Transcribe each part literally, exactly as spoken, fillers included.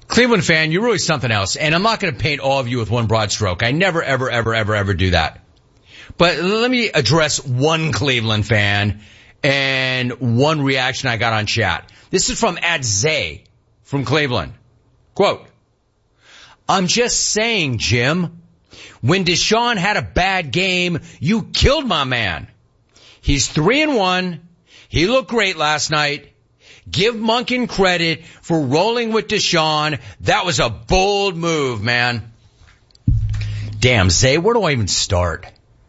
Cleveland fan, you're really something else. And I'm not going to paint all of you with one broad stroke. I never, ever, ever, ever, ever do that. But let me address one Cleveland fan and one reaction I got on chat. This is from at Zay from Cleveland. Quote, I'm just saying, Jim, when Deshaun had a bad game, you killed my man. He's three and one. He looked great last night. Give Monken credit for rolling with Deshaun. That was a bold move, man. Damn, Zay, where do I even start?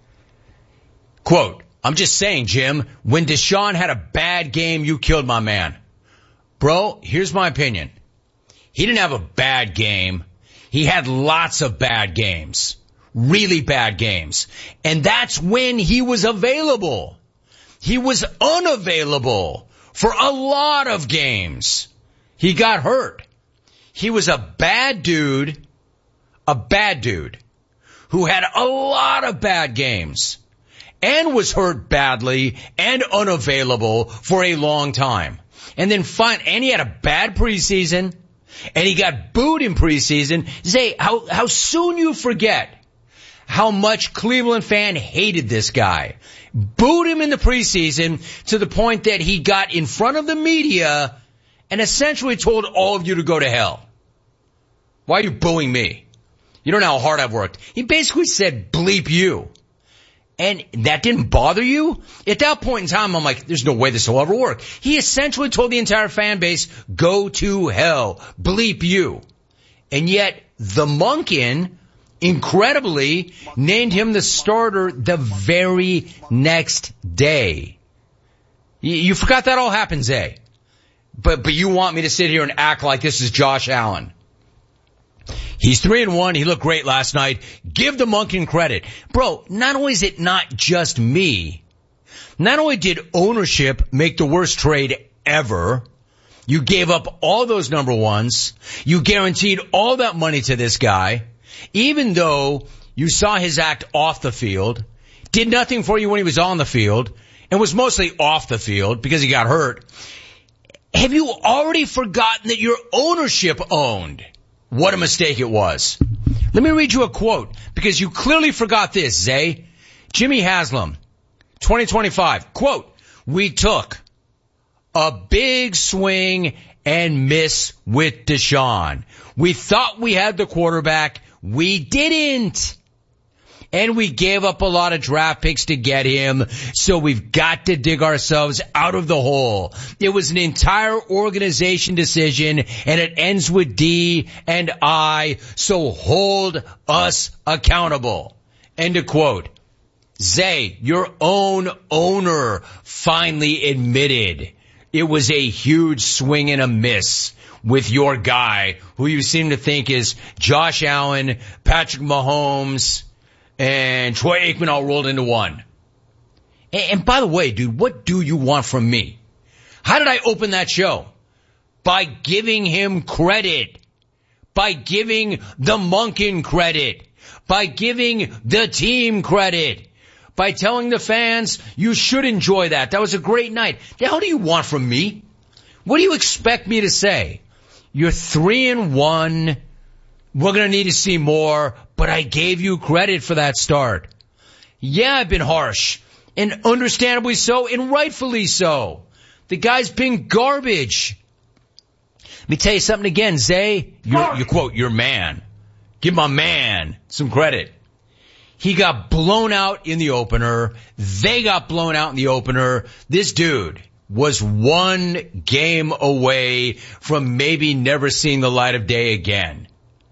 Quote, I'm just saying, Jim, when Deshaun had a bad game, you killed my man. Bro, here's my opinion. He didn't have a bad game. He had lots of bad games. Really bad games. And that's when he was available. He was unavailable for a lot of games. He got hurt. He was a bad dude, a bad dude who had a lot of bad games and was hurt badly and unavailable for a long time. And then fine, and he had a bad preseason and he got booed in preseason. Zay, how, how soon you forget how much Cleveland fan hated this guy. Booed him in the preseason to the point that he got in front of the media and essentially told all of you to go to hell. Why are you booing me? You don't know how hard I've worked. He basically said, bleep you. And that didn't bother you? At that point in time, I'm like, there's no way this will ever work. He essentially told the entire fan base, go to hell, bleep you. And yet, the Monken incredibly named him the starter the very next day. You, you forgot that all happened, Zay. But, but you want me to sit here and act like this is Josh Allen. He's three and one. He looked great last night. Give the Monken credit. Bro, not only is it not just me, not only did ownership make the worst trade ever, you gave up all those number ones. You guaranteed all that money to this guy, even though you saw his act off the field, did nothing for you when he was on the field, and was mostly off the field because he got hurt. Have you already forgotten that your ownership owned? What a mistake it was. Let me read you a quote, because you clearly forgot this, Zay. Jimmy Haslam, twenty twenty-five, quote, we took a big swing and miss with Deshaun. We thought we had the quarterback. We didn't. And we gave up a lot of draft picks to get him, so we've got to dig ourselves out of the hole. It was an entire organization decision, and it ends with D and I, so hold us accountable. End of quote. Zay, your own owner finally admitted it was a huge swing and a miss with your guy, who you seem to think is Josh Allen, Patrick Mahomes, and Troy Aikman all rolled into one. And, and by the way, dude, what do you want from me? How did I open that show? By giving him credit. By giving the Monken credit. By giving the team credit. By telling the fans, you should enjoy that. That was a great night. The hell do you want from me? What do you expect me to say? You're three and one. We're going to need to see more, but I gave you credit for that start. Yeah, I've been harsh, and understandably so, and rightfully so. The guy's been garbage. Let me tell you something again, Zay. You're, you quote, your man. Give my man some credit. He got blown out in the opener. They got blown out in the opener. This dude was one game away from maybe never seeing the light of day again.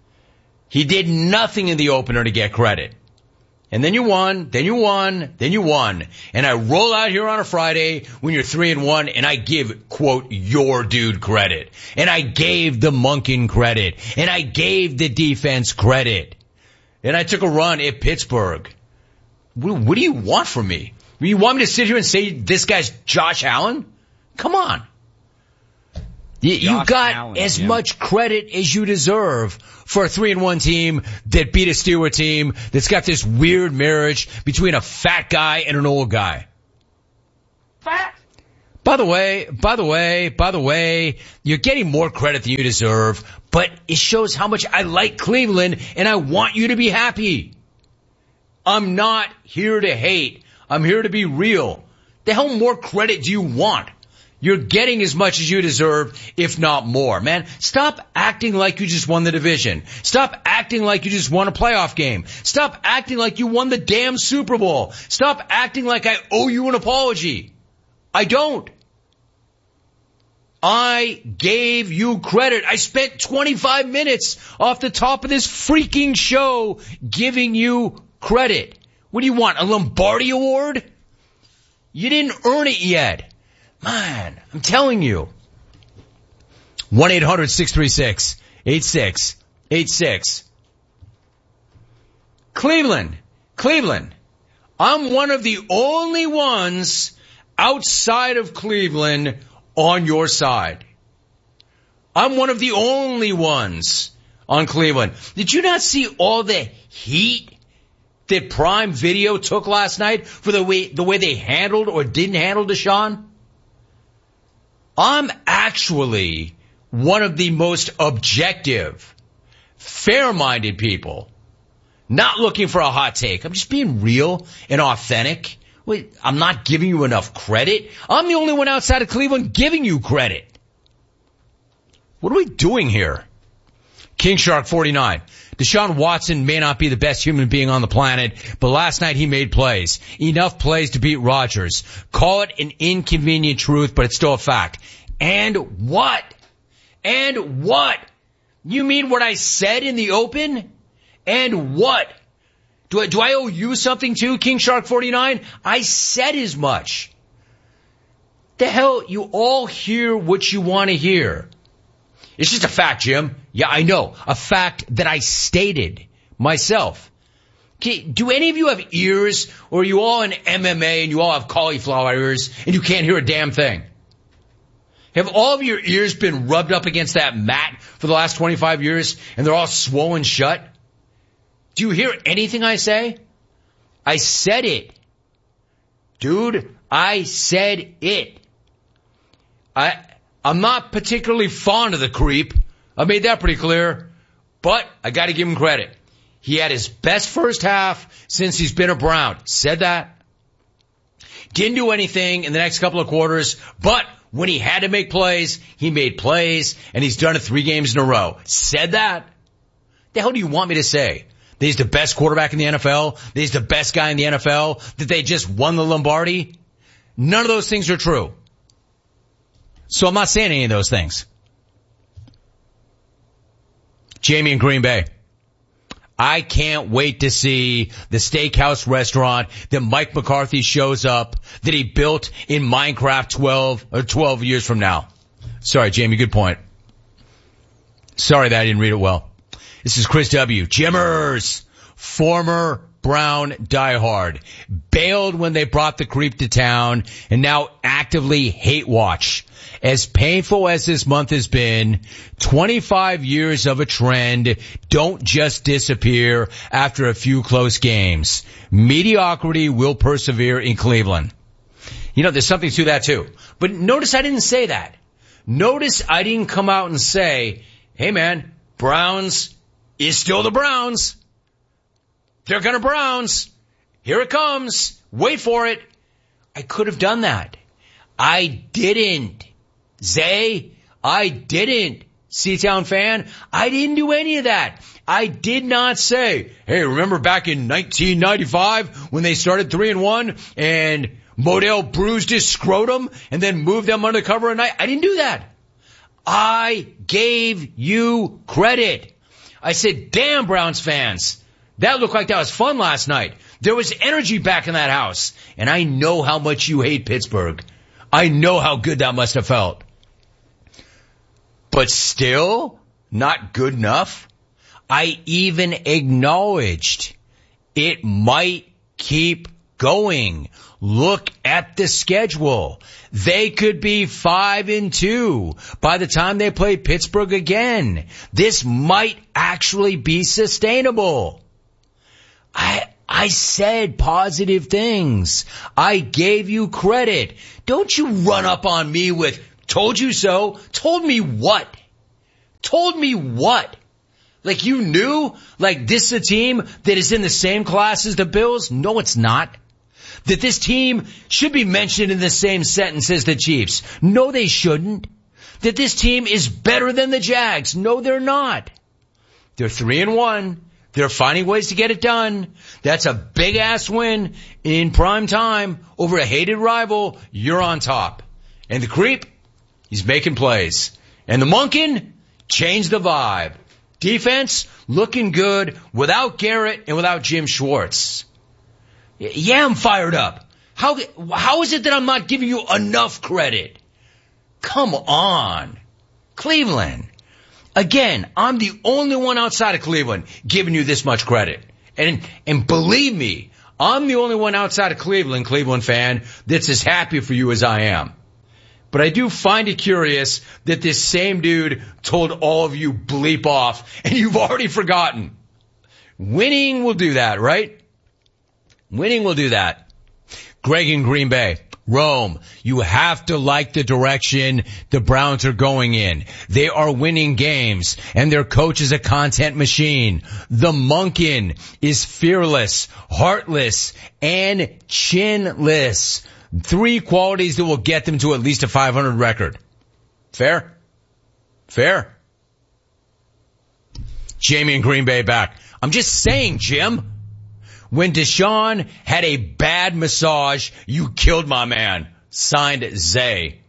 He did nothing in the opener to get credit. And then you won, then you won, then you won. And I roll out here on a Friday when you're three and one, and I give, quote, your dude credit. And I gave the Monken credit. And I gave the defense credit. And I took a run at Pittsburgh. What, what do you want from me? You want me to sit here and say this guy's Josh Allen? Come on. You, you got Allen, as yeah. much credit as you deserve for a three and one team that beat a Steelers team that's got this weird marriage between a fat guy and an old guy. Fat? By the way, by the way, by the way, you're getting more credit than you deserve, but it shows how much I like Cleveland and I want you to be happy. I'm not here to hate. I'm here to be real. The hell more credit do you want? You're getting as much as you deserve, if not more. Man, stop acting like you just won the division. Stop acting like you just won a playoff game. Stop acting like you won the damn Super Bowl. Stop acting like I owe you an apology. I don't. I gave you credit. I spent twenty-five minutes off the top of this freaking show giving you credit. What do you want, a Lombardi Award? You didn't earn it yet. Man, I'm telling you. one eight hundred six three six eight six eight six. Cleveland, Cleveland. I'm one of the only ones outside of Cleveland on your side. I'm one of the only ones on Cleveland. Did you not see all the heat that Prime Video took last night for the way, the way they handled or didn't handle Deshaun? I'm actually one of the most objective, fair-minded people. Not looking for a hot take. I'm just being real and authentic. Wait, I'm not giving you enough credit. I'm the only one outside of Cleveland giving you credit. What are we doing here? King Shark forty-nine. Deshaun Watson may not be the best human being on the planet, but last night he made plays. Enough plays to beat Rodgers. Call it an inconvenient truth, but it's still a fact. And what? And what? You mean what I said in the open? And what? Do I, do I owe you something too, King Shark forty-nine? I said as much. The hell, you all hear what you want to hear. It's just a fact, Jim. Yeah, I know. A fact that I stated myself. Okay, do any of you have ears, or are you all in M M A and you all have cauliflower ears and you can't hear a damn thing? Have all of your ears been rubbed up against that mat for the last twenty-five years and they're all swollen shut? Do you hear anything I say? I said it. Dude, I said it. I, I'm not particularly fond of the creep. I made that pretty clear. But I gotta give him credit. He had his best first half since he's been a Brown. Said that. Didn't do anything in the next couple of quarters, but when he had to make plays, he made plays, and he's done it three games in a row. Said that. The hell do you want me to say? That he's the best quarterback in the N F L? That he's the best guy in the N F L? That they just won the Lombardi? None of those things are true. So I'm not saying any of those things. Jamie in Green Bay. I can't wait to see the steakhouse restaurant that Mike McCarthy shows up that he built in Minecraft twelve or twelve years from now. Sorry, Jamie, good point. Sorry that I didn't read it well. This is Chris W. Jimmers, former Brown diehard, bailed when they brought the creep to town and now actively hate watch. As painful as this month has been, twenty-five years of a trend don't just disappear after a few close games. Mediocrity will persevere in Cleveland. You know, there's something to that too. But notice I didn't say that. Notice I didn't come out and say, hey man, Browns is still the Browns. They're gonna Browns. Here it comes. Wait for it. I could have done that. I didn't. Zay, I didn't. C-Town fan, I didn't do any of that. I did not say, hey, remember back in nineteen ninety-five when they started three and one and Modell bruised his scrotum and then moved them under cover at night? I didn't do that. I gave you credit. I said, damn, Browns fans, that looked like that was fun last night. There was energy back in that house. And I know how much you hate Pittsburgh. I know how good that must have felt. But still not good enough. I even acknowledged it might keep going. Look at the schedule. They could be five and two by the time they play Pittsburgh again. This might actually be sustainable. I, I said positive things. I gave you credit. Don't you run up on me with, told you so. Told me what? Told me what? Like you knew? Like this is a team that is in the same class as the Bills? No, it's not. That this team should be mentioned in the same sentence as the Chiefs? No, they shouldn't. That this team is better than the Jags? No, they're not. They're three and one. They're finding ways to get it done. That's a big-ass win in prime time over a hated rival. You're on top. And the creep, he's making plays. And the Monken changed the vibe. Defense looking good without Garrett and without Jim Schwartz. Yeah, I'm fired up. How, how is it that I'm not giving you enough credit? Come on. Cleveland. Again, I'm the only one outside of Cleveland giving you this much credit. And, and believe me, I'm the only one outside of Cleveland, Cleveland fan, that's as happy for you as I am. But I do find it curious that this same dude told all of you bleep off, and you've already forgotten. Winning will do that, right? Winning will do that. Greg in Green Bay. Rome, you have to like the direction the Browns are going in. They are winning games, and their coach is a content machine. The Monken is fearless, heartless, and chinless. Three qualities that will get them to at least a five hundred record. Fair? Fair? Jamie in Green Bay back. I'm just saying, Jim. When Deshaun had a bad massage, you killed my man. Signed, Zay.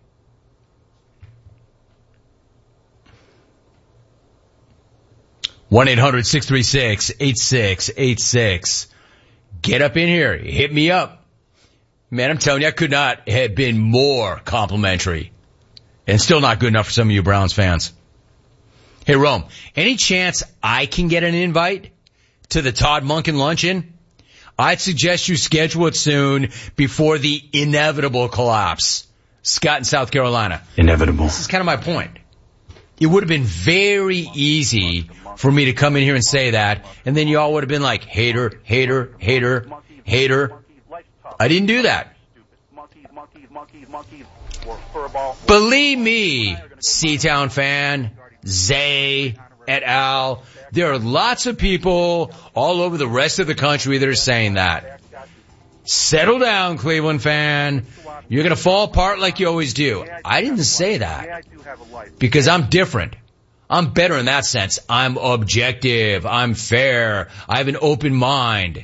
one eight hundred six three six eight six eight six. Get up in here. Hit me up. Man, I'm telling you, I could not have been more complimentary. And still not good enough for some of you Browns fans. Hey, Rome, any chance I can get an invite to the Todd Monken luncheon? I'd suggest you schedule it soon before the inevitable collapse. Scott in South Carolina. Inevitable. This is kind of my point. It would have been very easy for me to come in here and say that, and then you all would have been like, hater, hater, hater, hater. I didn't do that. Believe me, C-Town fan, Zay, et al., there are lots of people all over the rest of the country that are saying that. Settle down, Cleveland fan. You're going to fall apart like you always do. I didn't say that because I'm different. I'm better in that sense. I'm objective. I'm fair. I have an open mind.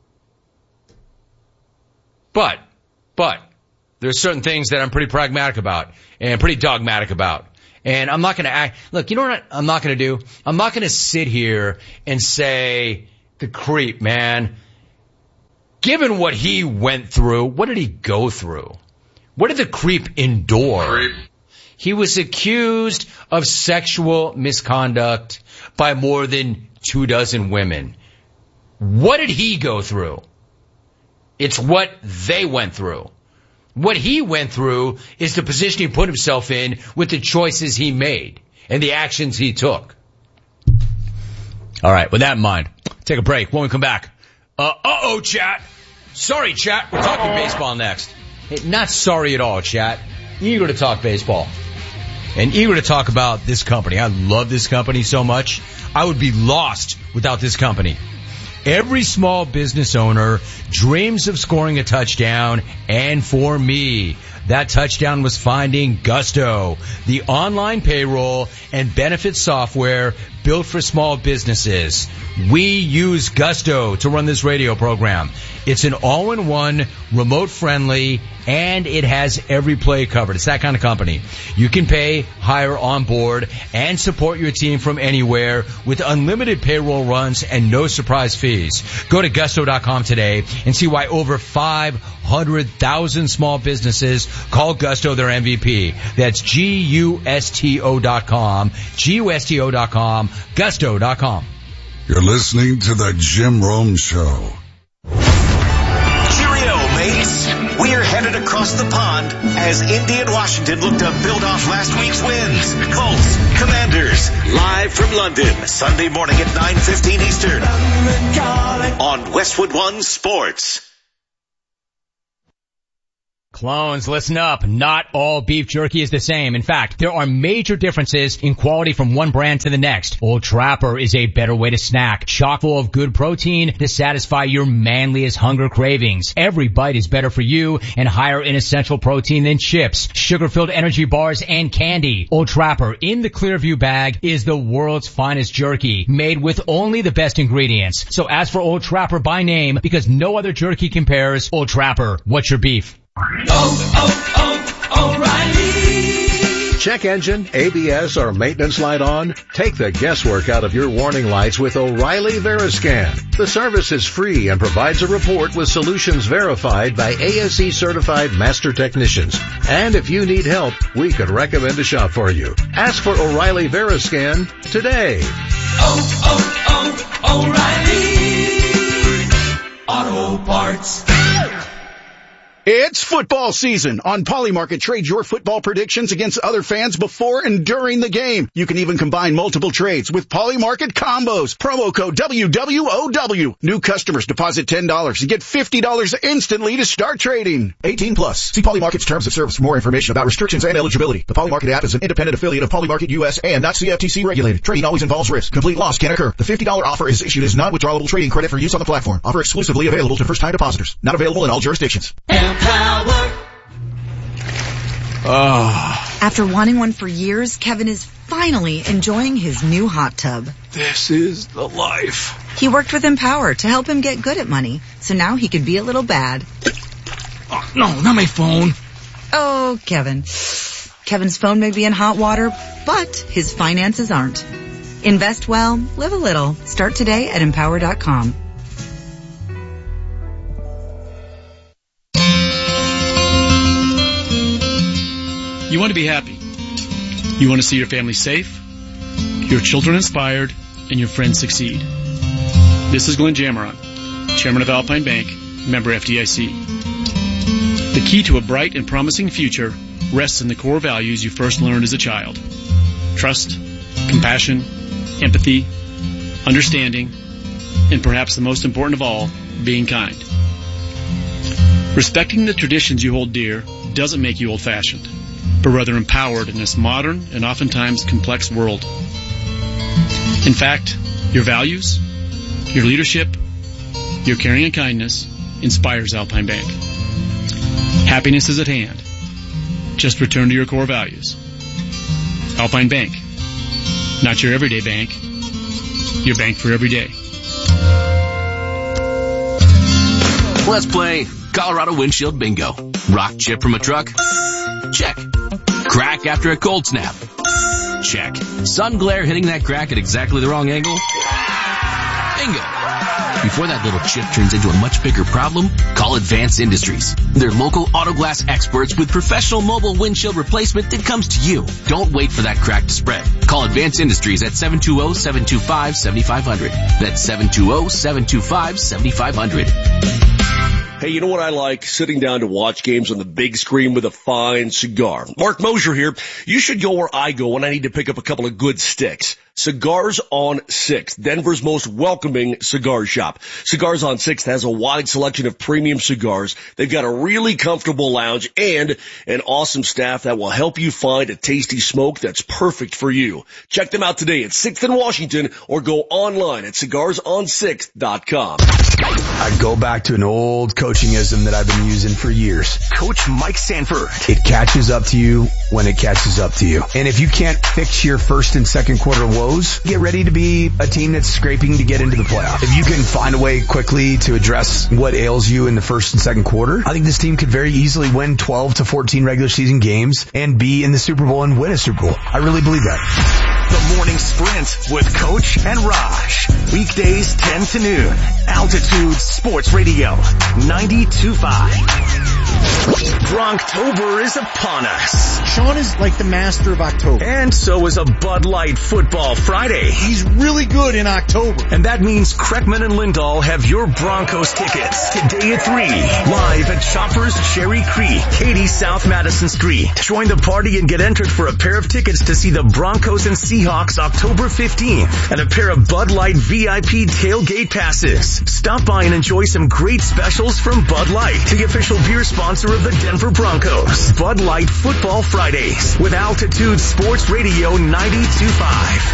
But, but, there's certain things that I'm pretty pragmatic about and pretty dogmatic about. And I'm not going to act, look, you know what I'm not going to do? I'm not going to sit here and say, the creep, man, given what he went through, what did he go through? What did the creep endure? Creep. He was accused of sexual misconduct by more than two dozen women. What did he go through? It's what they went through. What he went through is the position he put himself in with the choices he made and the actions he took. All right, with that in mind, take a break. When we come back, uh, uh-oh, chat. Sorry, chat. We're talking baseball next. Hey, not sorry at all, chat. Eager to talk baseball. And eager to talk about this company. I love this company so much. I would be lost without this company. Every small business owner dreams of scoring a touchdown, and for me, that touchdown was finding Gusto, the online payroll and benefits software built for small businesses. We use Gusto to run this radio program. It's an all-in-one, remote-friendly, and it has every play covered. It's that kind of company. You can pay, hire, onboard, and support your team from anywhere with unlimited payroll runs and no surprise fees. Go to gusto dot com today and see why over five hundred thousand small businesses call Gusto their M V P. That's G U S T O dot com, G U S T O dot com, gusto dot com. You're listening to the Jim Rome Show. Cheerio, mates. We're headed across the pond as Indy and Washington look to build off last week's wins. Colts, Commanders, live from London, Sunday morning at nine fifteen Eastern on Westwood One Sports. Clones, listen up. Not all beef jerky is the same. In fact, there are major differences in quality from one brand to the next. Old Trapper is a better way to snack, chock full of good protein to satisfy your manliest hunger cravings. Every bite is better for you and higher in essential protein than chips, sugar-filled energy bars, and candy. Old Trapper in the Clearview bag is the world's finest jerky, made with only the best ingredients. So ask for Old Trapper by name because no other jerky compares. Old Trapper, what's your beef? Oh, oh, oh, O'Reilly. Check engine, A B S, or maintenance light on? Take the guesswork out of your warning lights with O'Reilly Veriscan. The service is free and provides a report with solutions verified by A S E certified master technicians. And if you need help, we could recommend a shop for you. Ask for O'Reilly Veriscan today. Oh, oh, oh, O'Reilly Auto Parts. It's football season. On Polymarket, trade your football predictions against other fans before and during the game. You can even combine multiple trades with Polymarket combos. Promo code W W O W. New customers deposit ten dollars and get fifty dollars instantly to start trading. eighteen plus. See Polymarket's terms of service for more information about restrictions and eligibility. The Polymarket app is an independent affiliate of Polymarket U S and not C F T C regulated. Trading always involves risk. Complete loss can occur. The fifty dollars offer is issued as non-withdrawable trading credit for use on the platform. Offer exclusively available to first-time depositors. Not available in all jurisdictions. Power. Oh. After wanting one for years, Kevin is finally enjoying his new hot tub. This is the life. He worked with Empower to help him get good at money, so now he could be a little bad. Oh, no, not my phone. Oh, Kevin. Kevin's phone may be in hot water, but his finances aren't. Invest well, live a little. Start today at empower dot com. You want to be happy. You want to see your family safe, your children inspired, and your friends succeed. This is Glenn Jammeron, Chairman of Alpine Bank, member F D I C. The key to a bright and promising future rests in the core values you first learned as a child. Trust, compassion, empathy, understanding, and perhaps the most important of all, being kind. Respecting the traditions you hold dear doesn't make you old-fashioned, but rather empowered in this modern and oftentimes complex world. In fact, your values, your leadership, your caring and kindness inspires Alpine Bank. Happiness is at hand. Just return to your core values. Alpine Bank. Not your everyday bank. Your bank for every day. Let's play Colorado Windshield Bingo. Rock chip from a truck? Check. Crack after a cold snap? Check. Sun glare hitting that crack at exactly the wrong angle? Bingo. Before that little chip turns into a much bigger problem, call Advanced Industries. They're local auto glass experts with professional mobile windshield replacement that comes to you. Don't wait for that crack to spread. Call Advanced Industries at seven two zero, seven two five, seven five zero zero. That's seven two zero, seven two five, seven five zero zero. Hey, you know what I like? Sitting down to watch games on the big screen with a fine cigar. Mark Mosier here. You should go where I go when I need to pick up a couple of good sticks. Cigars on Sixth, Denver's most welcoming cigar shop. Cigars on Sixth has a wide selection of premium cigars. They've got a really comfortable lounge and an awesome staff that will help you find a tasty smoke that's perfect for you. Check them out today at Sixth in Washington or go online at cigars on sixth dot com. I go back to an old coachingism that I've been using for years. Coach Mike Sanford. It catches up to you when it catches up to you. And if you can't fix your first and second quarter woes, get ready to be a team that's scraping to get into the playoff. If you can find a way quickly to address what ails you in the first and second quarter, I think this team could very easily win twelve to fourteen regular season games and be in the Super Bowl and win a Super Bowl. I really believe that. The Morning Sprint with Coach and Raj. Weekdays ten to noon. Altitude Sports Radio ninety-two point five. Bronctober is upon us. Sean is like the master of October. And so is a Bud Light Football Friday. He's really good in October. And that means Kreckman and Lindahl have your Broncos tickets today at three. Live at Shoppers Cherry Creek, Katy South Madison Street. Join the party and get entered for a pair of tickets to see the Broncos and Seahawks October fifteenth and a pair of Bud Light V I P tailgate passes. Stop by and enjoy some great specials from Bud Light, the official beer sponsor of the Denver Broncos. Bud Light Football Fridays with Altitude Sports Radio ninety-two point five.